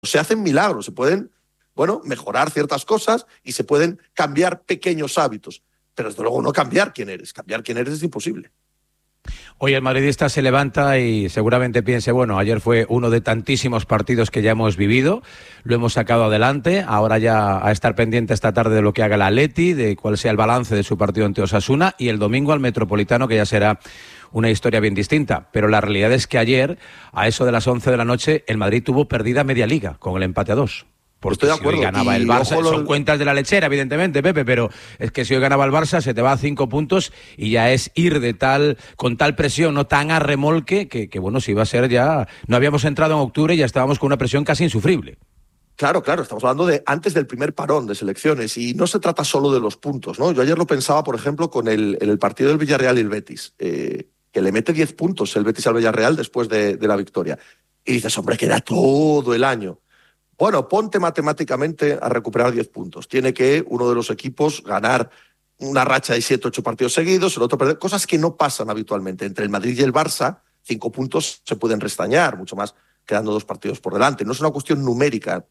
se hacen milagros, se pueden, bueno, mejorar ciertas cosas y se pueden cambiar pequeños hábitos, pero desde luego no cambiar quién eres. Cambiar quién eres es imposible. Hoy el madridista se levanta y seguramente piense, bueno, ayer fue uno de tantísimos partidos que ya hemos vivido, lo hemos sacado adelante, ahora ya a estar pendiente esta tarde de lo que haga el Atleti, de cuál sea el balance de su partido ante Osasuna, y el domingo al Metropolitano, que ya será una historia bien distinta. Pero la realidad es que ayer, a eso de las 11 de la noche, el Madrid tuvo perdida media liga con el empate a 2. Porque estoy de acuerdo. Si hoy ganaba el Barça, son cuentas de la lechera, evidentemente, Pepe, pero es que si hoy ganaba el Barça se te va a 5 puntos y ya es ir con tal presión, no tan a remolque, que bueno, si iba a ser ya... No habíamos entrado en octubre y ya estábamos con una presión casi insufrible. Claro, estamos hablando de antes del primer parón de selecciones y no se trata solo de los puntos, ¿no? Yo ayer lo pensaba, por ejemplo, en el partido del Villarreal y el Betis, que le mete 10 puntos el Betis al Villarreal después de la victoria. Y dices, hombre, queda todo el año. Bueno, ponte matemáticamente a recuperar 10 puntos. Tiene que uno de los equipos ganar una racha de 7, 8 partidos seguidos, el otro perder, cosas que no pasan habitualmente. Entre el Madrid y el Barça, 5 puntos se pueden restañar, mucho más quedando 2 partidos por delante. No es una cuestión numérica,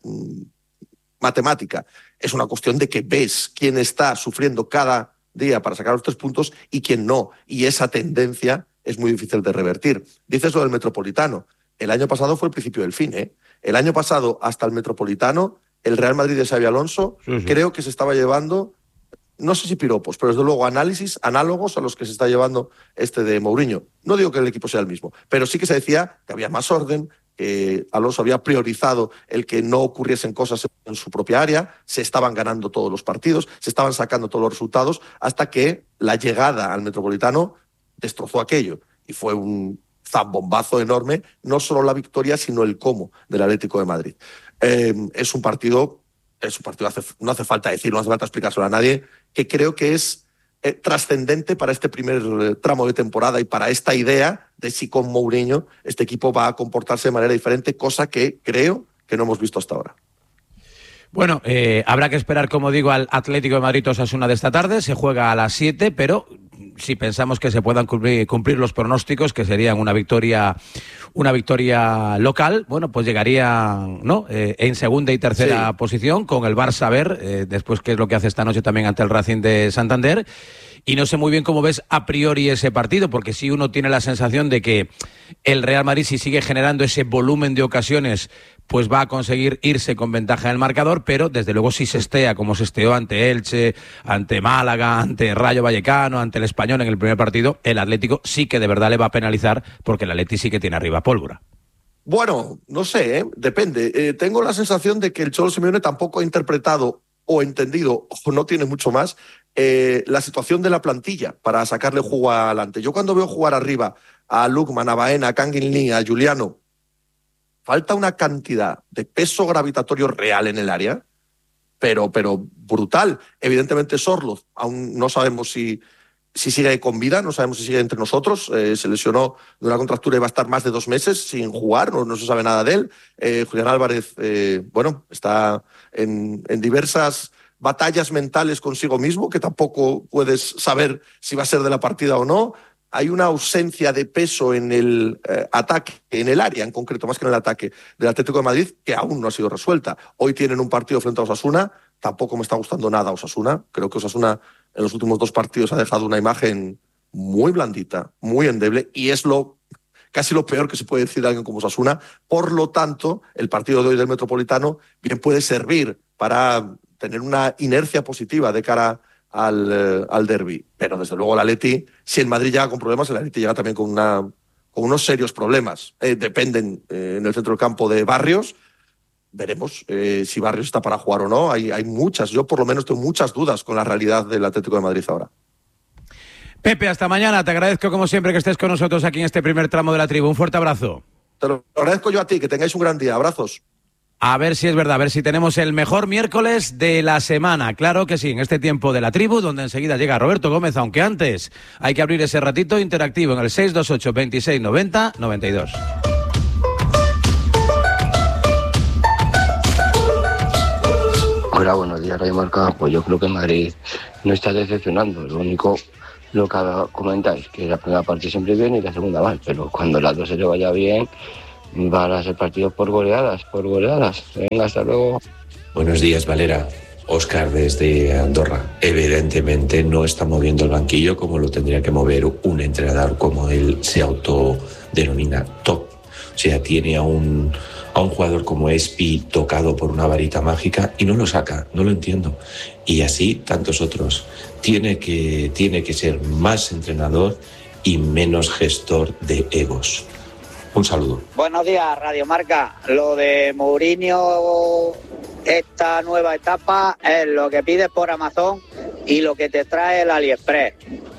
matemática, es una cuestión de que ves quién está sufriendo cada día para sacar los 3 puntos y quién no. Y esa tendencia es muy difícil de revertir. Dices lo del Metropolitano. El año pasado fue el principio del fin, ¿eh? El año pasado, hasta el Metropolitano, el Real Madrid de Xabi Alonso, creo que se estaba llevando, no sé si piropos, pero desde luego análisis análogos a los que se está llevando este de Mourinho. No digo que el equipo sea el mismo, pero sí que se decía que había más orden, que Alonso había priorizado el que no ocurriesen cosas en su propia área, se estaban ganando todos los partidos, se estaban sacando todos los resultados, hasta que la llegada al Metropolitano destrozó aquello. Y fue un zambombazo enorme, no solo la victoria, sino el cómo del Atlético de Madrid. Es un partido, no hace falta decir, no hace falta explicárselo a nadie, que creo que es trascendente para este primer tramo de temporada y para esta idea de si con Mourinho este equipo va a comportarse de manera diferente, cosa que creo que no hemos visto hasta ahora. Bueno, habrá que esperar, como digo, al Atlético de Madrid Osasuna de esta tarde. Se juega a las 7, pero si pensamos que se puedan cumplir los pronósticos, que serían una victoria local, bueno, pues llegarían, ¿no? En segunda y tercera posición, con el Barça a ver, después qué es lo que hace esta noche también ante el Racing de Santander. Y no sé muy bien cómo ves a priori ese partido, porque sí uno tiene la sensación de que el Real Madrid, si sigue generando ese volumen de ocasiones, pues va a conseguir irse con ventaja en el marcador, pero desde luego si se estea como se esteó ante Elche, ante Málaga, ante Rayo Vallecano, ante el Español en el primer partido, el Atlético sí que de verdad le va a penalizar, porque el Atleti sí que tiene arriba pólvora. Bueno, no sé, depende. Tengo la sensación de que el Cholo Simeone tampoco ha interpretado o entendido, o no tiene mucho más, la situación de la plantilla para sacarle jugo adelante. Yo cuando veo jugar arriba a Lukman, a Baena, a Kangin Lee, a Juliano, falta una cantidad de peso gravitatorio real en el área, pero brutal. Evidentemente Sorloth, aún no sabemos si sigue con vida, no sabemos si sigue entre nosotros, se lesionó de una contractura y va a estar más de 2 meses sin jugar, no se sabe nada de él. Julián Álvarez, está en diversas batallas mentales consigo mismo, que tampoco puedes saber si va a ser de la partida o no. Hay una ausencia de peso en el ataque, en el área en concreto, más que en el ataque del Atlético de Madrid, que aún no ha sido resuelta. Hoy tienen un partido frente a Osasuna, tampoco me está gustando nada Osasuna. Creo que Osasuna en los últimos 2 partidos ha dejado una imagen muy blandita, muy endeble, y es casi lo peor que se puede decir de alguien como Osasuna. Por lo tanto, el partido de hoy del Metropolitano bien puede servir para tener una inercia positiva de cara al derbi. Pero desde luego el Atleti, si el Madrid llega con problemas, el Atleti llega también con unos serios problemas. Dependen en el centro del campo de Barrios. Veremos si Barrios está para jugar o no. Hay muchas, yo por lo menos tengo muchas dudas con la realidad del Atlético de Madrid ahora. Pepe, hasta mañana. Te agradezco como siempre que estés con nosotros aquí en este primer tramo de la tribu. Un fuerte abrazo. Te lo agradezco yo a ti, que tengáis un gran día. Abrazos. A ver si es verdad, a ver si tenemos el mejor miércoles de la semana. Claro que sí, en este tiempo de la tribu, donde enseguida llega Roberto Gómez, aunque antes hay que abrir ese ratito interactivo en el 628 26 90 92. Hola, buenos días, Radio Marca. Pues yo creo que Madrid no está decepcionando. Lo que comentáis, que la primera parte siempre viene y la segunda mal, pero cuando las dos se le vaya bien, van a ser partidos por goleadas. Venga, hasta luego. Buenos días, Valera. Óscar desde Andorra. Evidentemente no está moviendo el banquillo como lo tendría que mover un entrenador como él se autodenomina top. O sea, tiene a un jugador como Espi tocado por una varita mágica y no lo saca, no lo entiendo. Y así tantos otros. Tiene que ser más entrenador y menos gestor de egos. Un saludo. Buenos días, Radio Marca. Lo de Mourinho, esta nueva etapa es lo que pides por Amazon y lo que te trae el AliExpress.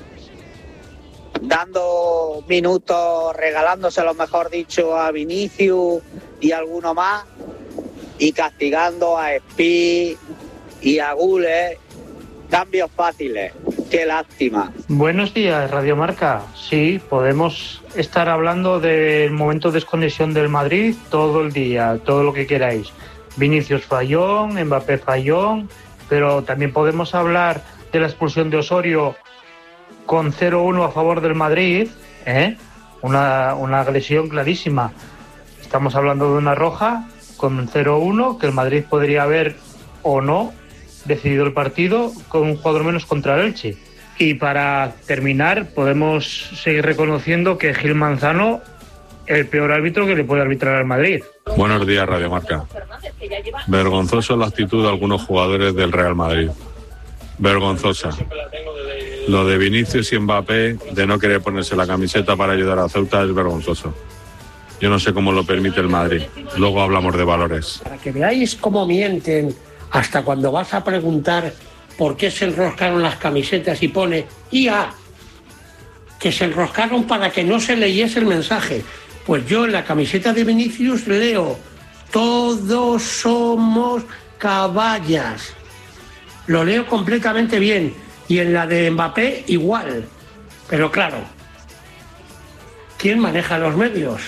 Dando minutos, regalándoselos, mejor dicho, a Vinicius y alguno más, y castigando a Espi y a Gules. Cambios fáciles. Qué lástima. Buenos días, Radio Marca. Sí, podemos estar hablando del momento de desconexión del Madrid todo el día, todo lo que queráis. Vinicius fallón, Mbappé fallón, pero también podemos hablar de la expulsión de Osorio con 0-1 a favor del Madrid, una agresión clarísima. Estamos hablando de una roja con 0-1 que el Madrid podría haber o no decidido el partido con un jugador menos contra el Elche. Y para terminar, podemos seguir reconociendo que Gil Manzano, el peor árbitro que le puede arbitrar al Madrid. Buenos días, Radio Marca. Vergonzoso la actitud de algunos jugadores del Real Madrid. Vergonzosa. Lo de Vinicius y Mbappé, de no querer ponerse la camiseta para ayudar a Ceuta, es vergonzoso. Yo no sé cómo lo permite el Madrid. Luego hablamos de valores. Para que veáis cómo mienten, hasta cuando vas a preguntar por qué se enroscaron las camisetas y pone IA, que se enroscaron para que no se leyese el mensaje. Pues yo en la camiseta de Vinicius leo: todos somos caballas. Lo leo completamente bien. Y en la de Mbappé igual. Pero claro, ¿quién maneja los medios?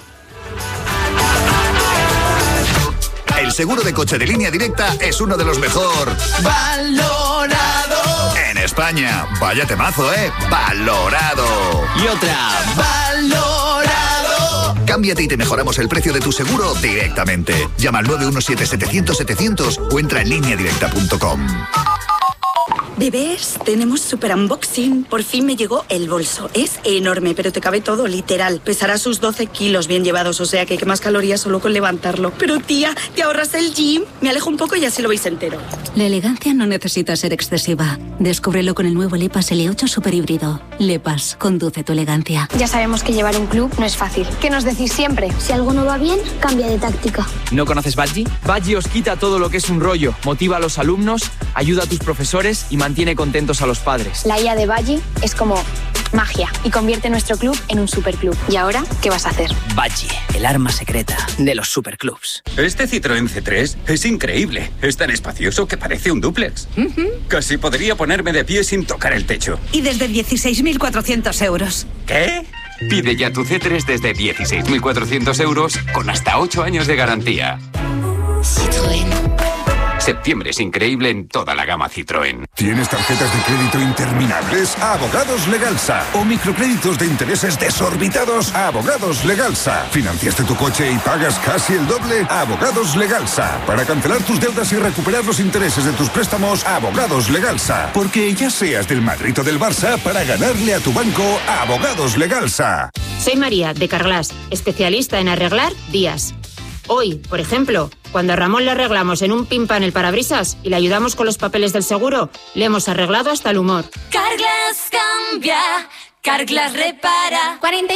El seguro de coche de Línea Directa es uno de los mejor valorado en España. Vaya temazo, ¿eh? Valorado. Y otra, valorado. Cámbiate y te mejoramos el precio de tu seguro directamente. Llama al 917-700-700 o entra en lineadirecta.com. Bebés, tenemos super unboxing. Por fin me llegó el bolso. Es enorme, pero te cabe todo, literal. Pesará sus 12 kilos bien llevados, o sea que quemas calorías solo con levantarlo. Pero tía, ¿te ahorras el gym? Me alejo un poco y así lo veis entero. La elegancia no necesita ser excesiva. Descúbrelo con el nuevo Lepas L8 Super Híbrido. Lepas, conduce tu elegancia. Ya sabemos que llevar un club no es fácil. ¿Qué nos decís siempre? Si algo no va bien, cambia de táctica. ¿No conoces Badgie? Badgie os quita todo lo que es un rollo, motiva a los alumnos, ayuda a tus profesores y mantiene contentos a los padres. La IA de Badgie es como magia y convierte nuestro club en un superclub. ¿Y ahora qué vas a hacer? Badgie, el arma secreta de los superclubs. Este Citroën C3 es increíble. Es tan espacioso que parece un dúplex. Casi podría ponerme de pie sin tocar el techo. Y desde 16.400 euros. ¿Qué? Pide ya tu C3 desde 16.400 euros con hasta 8 años de garantía. Citroën. Septiembre es increíble en toda la gama Citroën. ¿Tienes tarjetas de crédito interminables? Abogados Legalsa. ¿O microcréditos de intereses desorbitados? Abogados Legalsa. ¿Financiaste tu coche y pagas casi el doble? Abogados Legalsa. Para cancelar tus deudas y recuperar los intereses de tus préstamos, Abogados Legalsa. Porque ya seas del Madrid o del Barça, para ganarle a tu banco, Abogados Legalsa. Soy María, de Carglass, especialista en arreglar días. Hoy, por ejemplo, cuando a Ramón le arreglamos en un pimpan el parabrisas y le ayudamos con los papeles del seguro, le hemos arreglado hasta el humor. Carglass cambia, Carglass repara.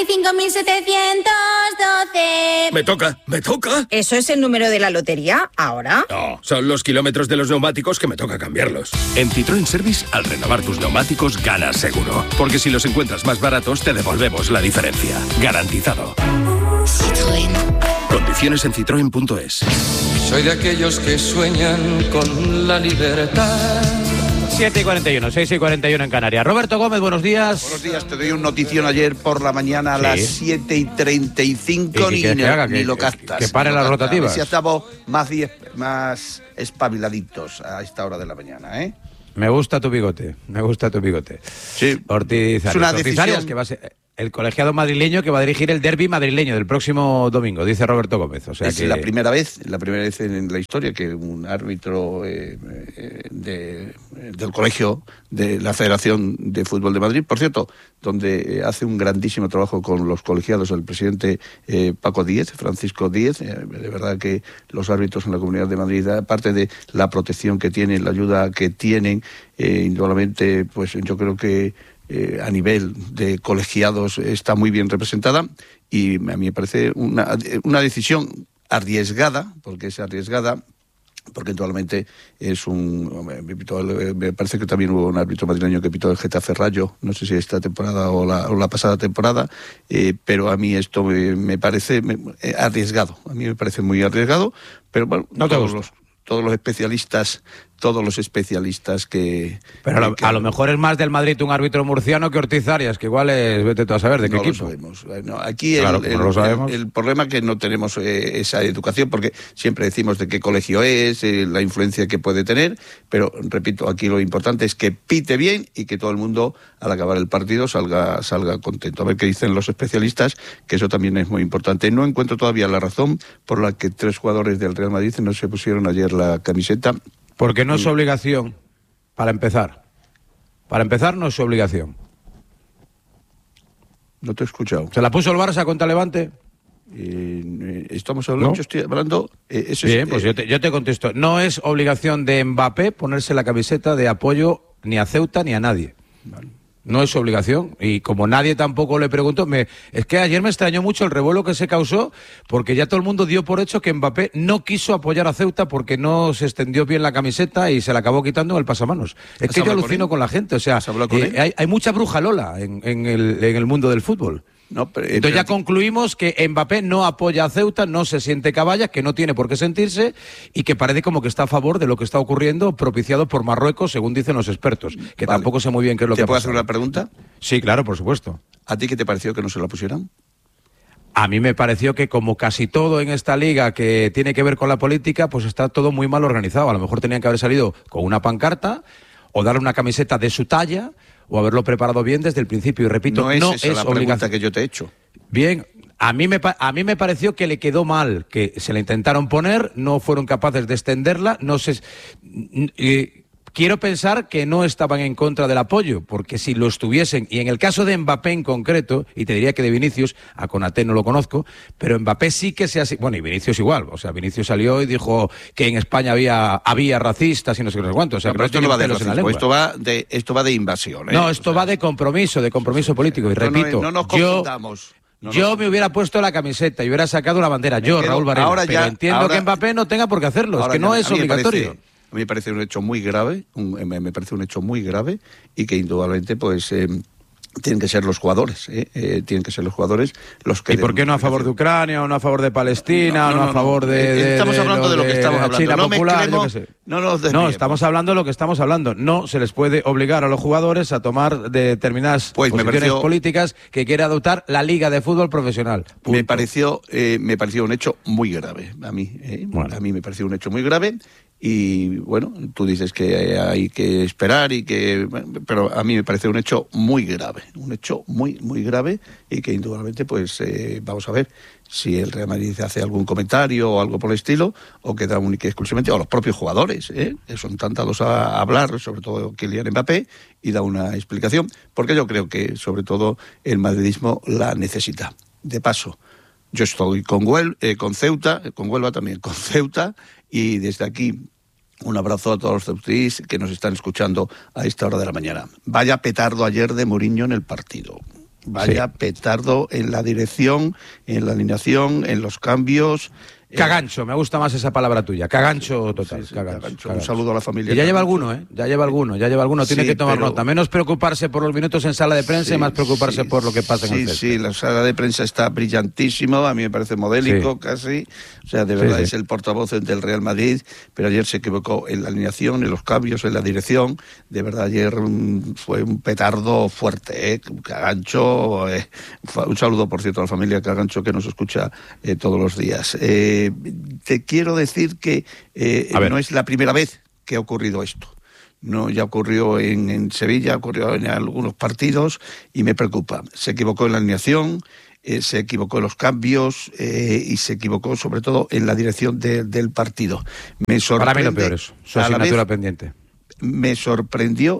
45.712. Me toca. ¿Eso es el número de la lotería ahora? No, son los kilómetros de los neumáticos que me toca cambiarlos. En Citroën Service, al renovar tus neumáticos, ganas seguro. Porque si los encuentras más baratos, te devolvemos la diferencia. Garantizado. Citroën. Condiciones en citroen.es. Soy de aquellos que sueñan con la libertad. 7:41, 6:41 en Canarias. Roberto Gómez, buenos días. Buenos días, te doy un notición ayer por la mañana a las 7:35 ni lo captas. Que pare las rotativas. Si estamos más espabiladitos a esta hora de la mañana, ¿eh? Me gusta tu bigote. Sí. Ortiz es una Arias, decisión que va a ser... el colegiado madrileño que va a dirigir el derbi madrileño del próximo domingo, dice Roberto Gómez. O sea es la primera vez en la historia que un árbitro del colegio de la Federación de Fútbol de Madrid, por cierto, donde hace un grandísimo trabajo con los colegiados el presidente Francisco Díez. De verdad que los árbitros en la Comunidad de Madrid, aparte de la protección que tienen, la ayuda que tienen, indudablemente, pues yo creo que a nivel de colegiados está muy bien representada, y a mí me parece una decisión arriesgada, porque indudablemente es me parece que también hubo un árbitro madrileño que pitó el Getafe Rayo, no sé si esta temporada o la pasada temporada, pero a mí esto me parece arriesgado, a mí me parece muy arriesgado, pero bueno, no todos los especialistas que... Pero a lo mejor es más del Madrid un árbitro murciano que Ortiz Arias, que igual es, vete tú a saber de qué equipo. Lo sabemos. Bueno, aquí claro, el problema es que no tenemos esa educación, porque siempre decimos de qué colegio es, la influencia que puede tener, pero repito, aquí lo importante es que pite bien y que todo el mundo al acabar el partido salga contento. A ver qué dicen los especialistas, que eso también es muy importante. No encuentro todavía la razón por la que 3 jugadores del Real Madrid no se pusieron ayer la camiseta. Porque no es su obligación, para empezar. Para empezar, no es su obligación. No te he escuchado. ¿Se la puso el Barça contra Levante? Estamos hablando, ¿no? Yo estoy hablando... Bien, pues yo te contesto. No es obligación de Mbappé ponerse la camiseta de apoyo ni a Ceuta ni a nadie. Vale. No es su obligación, y como nadie tampoco le preguntó, es que ayer me extrañó mucho el revuelo que se causó, porque ya todo el mundo dio por hecho que Mbappé no quiso apoyar a Ceuta porque no se extendió bien la camiseta y se la acabó quitando en el pasamanos. Es que yo alucino con la gente, o sea, hay mucha bruja Lola en el mundo del fútbol. No, entonces ya concluimos que Mbappé no apoya a Ceuta, no se siente caballa, que no tiene por qué sentirse, y que parece como que está a favor de lo que está ocurriendo, propiciado por Marruecos, según dicen los expertos, que tampoco sé muy bien qué es lo que ha pasado. ¿Te puedo hacer una pregunta? Sí, claro, por supuesto. ¿A ti qué te pareció que no se la pusieran? A mí me pareció que, como casi todo en esta liga que tiene que ver con la política, pues está todo muy mal organizado. A lo mejor tenían que haber salido con una pancarta o darle una camiseta de su talla, o haberlo preparado bien desde el principio. Y repito, no es la pregunta que yo te he hecho. Bien, a mí me pareció que le quedó mal, que se la intentaron poner, no fueron capaces de extenderla, no sé... Quiero pensar que no estaban en contra del apoyo, porque si lo estuviesen, y en el caso de Mbappé en concreto, y te diría que de Vinicius, a Konaté no lo conozco, pero Mbappé sí que se hace, bueno, y Vinicius igual, o sea, Vinicius salió y dijo que en España había racistas y no sé qué cuánto, o sea, no, pero esto no va de racismo, esto va de invasión, ¿eh? No, esto va de compromiso político, y repito, no nos confundamos. Yo me hubiera puesto la camiseta y hubiera sacado la bandera, Raúl Varela, pero entiendo que Mbappé no tenga por qué hacerlo, es que no es obligatorio. A mí me parece un hecho muy grave, y que indudablemente pues tienen que ser los jugadores, los que... ¿Y por qué no a favor de Ucrania, o no a favor de Palestina, o no a favor de estamos hablando de lo que estamos hablando. China Popular, yo qué sé. No, estamos hablando de lo que estamos hablando. No se les puede obligar a los jugadores a tomar determinadas posiciones políticas que quiere adoptar la Liga de Fútbol Profesional. Punto. Me pareció un hecho muy grave, a mí. A mí me pareció un hecho muy grave. Y bueno, tú dices que hay que esperar pero a mí me parece un hecho muy grave, muy grave, y que indudablemente pues vamos a ver si el Real Madrid hace algún comentario o algo por el estilo, o queda única y exclusivamente, o los propios jugadores, que son tan dados a hablar, sobre todo Kylian Mbappé, y da una explicación, porque yo creo que sobre todo el madridismo la necesita. De paso, yo estoy con Ceuta, con Huelva también, con Ceuta, y desde aquí un abrazo a todos los ceutíes que nos están escuchando a esta hora de la mañana. Vaya petardo ayer de Mourinho en el partido. Vaya petardo en la dirección, en la alineación, en los cambios. Cagancho, me gusta más esa palabra tuya. Cagancho total. Cagancho. Un saludo a la familia. Y ya lleva alguno, Ya lleva alguno. Tiene que tomar nota. Menos preocuparse por los minutos en sala de prensa y más preocuparse por lo que pasa en el césped. Sí, la sala de prensa está brillantísimo. A mí me parece modélico casi. O sea, de verdad es el portavoz del Real Madrid. Pero ayer se equivocó en la alineación, en los cambios, en la dirección. De verdad, ayer fue un petardo fuerte, Cagancho. Un saludo, por cierto, a la familia Cagancho que nos escucha todos los días. Te quiero decir que no es la primera vez que ha ocurrido esto. No, ya ocurrió en Sevilla, ocurrió en algunos partidos y me preocupa. Se equivocó en la alineación, se equivocó en los cambios y se equivocó sobre todo en la dirección del partido. Me sorprende. Para mí lo peor es su asignatura pendiente. Me sorprendió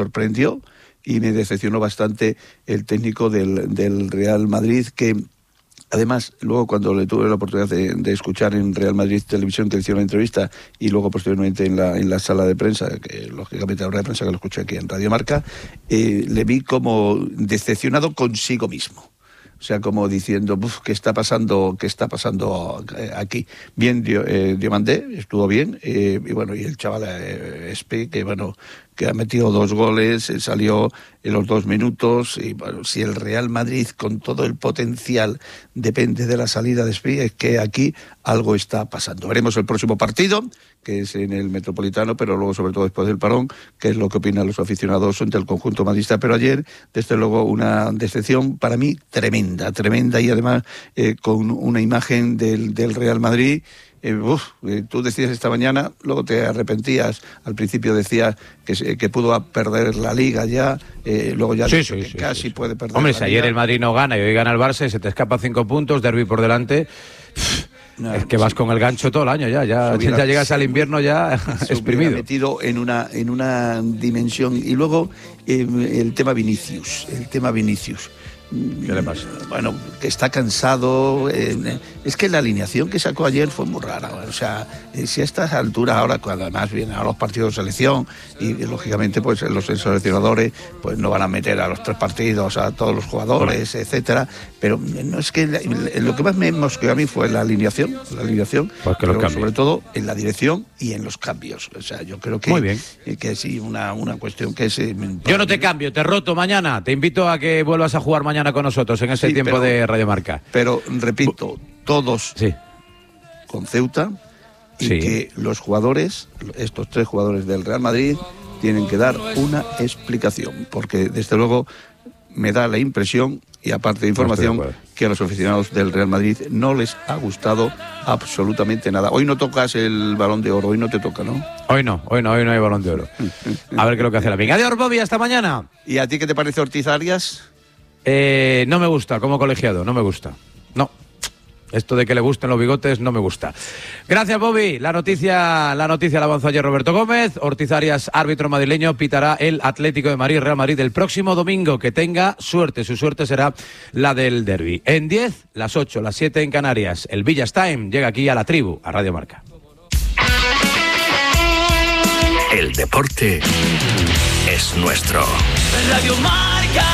y me decepcionó bastante el técnico del Real Madrid, que además, luego cuando le tuve la oportunidad de escuchar en Real Madrid Televisión, que le hicieron la entrevista, y luego posteriormente en la sala de prensa, que lógicamente la hora de prensa que lo escuché aquí en Radio Marca, le vi como decepcionado consigo mismo. O sea, como diciendo, ¿qué está pasando aquí? Bien, Diomandé estuvo bien, y bueno, y el chaval Espi, que ha metido 2 goles, salió en los 2 minutos, y bueno, si el Real Madrid con todo el potencial depende de la salida de Espi, es que aquí algo está pasando. Veremos el próximo partido, que es en el Metropolitano, pero luego sobre todo después del parón, que es lo que opinan los aficionados del conjunto madridista. Pero ayer, desde luego, una decepción para mí tremenda, y además con una imagen del Real Madrid. Tú decías esta mañana, luego te arrepentías, al principio decías que pudo perder la Liga ya, luego ya casi puede perder. Hombre, la si Liga. ayer el Madrid no gana y hoy gana el Barça, se te escapa 5 puntos, derbi por delante. Es que vas con el gancho todo el año ya llegas al invierno ya exprimido. Metido en una dimensión. Y luego el tema Vinicius. ¿Qué le pasa? Bueno, que está cansado. Es que la alineación que sacó ayer fue muy rara. O sea, si a estas alturas, ahora cuando además vienen a los partidos de selección y lógicamente pues los seleccionadores pues no van a meter a los 3 partidos a todos los jugadores, etcétera. Pero no es que lo que más me mosqueó a mí fue la alineación, pues que pero sobre todo en la dirección y en los cambios. O sea, yo creo que muy bien. Que sí, una cuestión que es. Yo no te cambio, te roto mañana. Te invito a que vuelvas a jugar mañana con nosotros en ese tiempo de Radio Marca. Pero repito, todos con Ceuta, y que los jugadores, estos 3 jugadores del Real Madrid, tienen que dar una explicación, porque desde luego me da la impresión, y aparte de información, que a los aficionados del Real Madrid no les ha gustado absolutamente nada. Hoy no tocas el Balón de Oro, hoy no te toca, ¿no? Hoy no hay Balón de Oro. A ver qué es lo que hace la Liga. Adiós, Bobby, hasta mañana. ¿Y a ti qué te parece Ortiz Arias? No me gusta como colegiado, no me gusta. No. Esto de que le gusten los bigotes no me gusta. Gracias, Bobby. La noticia la avanzó ayer Roberto Gómez. Ortiz Arias, árbitro madrileño, pitará el Atlético de Madrid, Real Madrid el próximo domingo. Que tenga suerte. Su suerte será la del derbi. En 10, las 8, las 7 en Canarias. El Villas Time llega aquí a La Tribu, a Radio Marca. El deporte es nuestro. Radio Marca.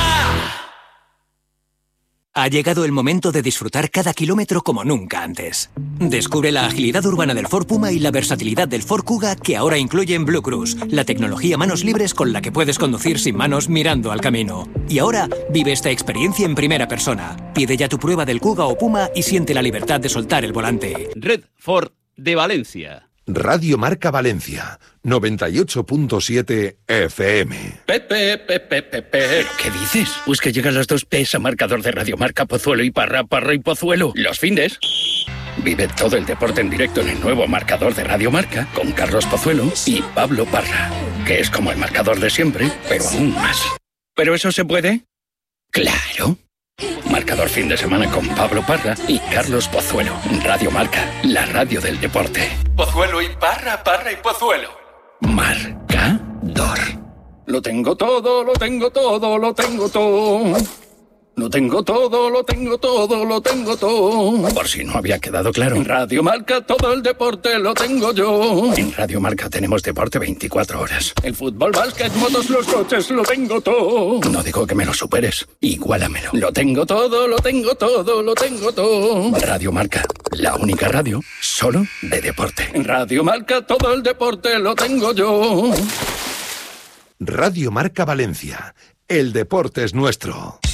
Ha llegado el momento de disfrutar cada kilómetro como nunca antes. Descubre la agilidad urbana del Ford Puma y la versatilidad del Ford Kuga, que ahora incluyen Blue Cruise, la tecnología manos libres con la que puedes conducir sin manos mirando al camino. Y ahora vive esta experiencia en primera persona. Pide ya tu prueba del Kuga o Puma y siente la libertad de soltar el volante. Red Ford de Valencia. Radio Marca Valencia, 98.7 FM. Pepe. ¿Qué dices? Pues que llegan las 2 P's a marcador de Radio Marca, Pozuelo y Parra y Pozuelo. Los findes. Vive todo el deporte en directo en el nuevo marcador de Radio Marca con Carlos Pozuelo y Pablo Parra, que es como el marcador de siempre, pero aún más. ¿Pero eso se puede? ¡Claro! Marcador fin de semana con Pablo Parra y Carlos Pozuelo. Radio Marca, la radio del deporte. Pozuelo y Parra y Pozuelo. Marcador. Lo tengo todo. Lo tengo todo. Por si no había quedado claro. En Radio Marca todo el deporte lo tengo yo. En Radio Marca tenemos deporte 24 horas. El fútbol, básquet, motos, los coches, lo tengo todo. No digo que me lo superes, igualamelo. Lo tengo todo. Radio Marca, la única radio solo de deporte. En Radio Marca todo el deporte lo tengo yo. Radio Marca Valencia, el deporte es nuestro.